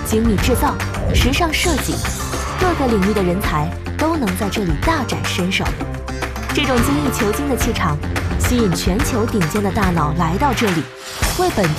精密制造、时尚设计，各个领域的人才都能在这里大展身手。这种精益求精的气场，吸引全球顶尖的大脑来到这里，为本地